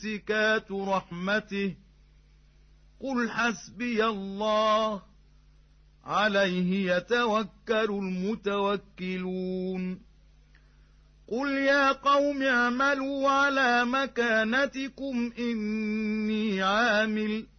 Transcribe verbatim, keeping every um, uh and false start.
ممسكات رحمته قل حسبي الله عليه يتوكل المتوكلون قل يا قوم اعملوا على مكانتكم إني عامل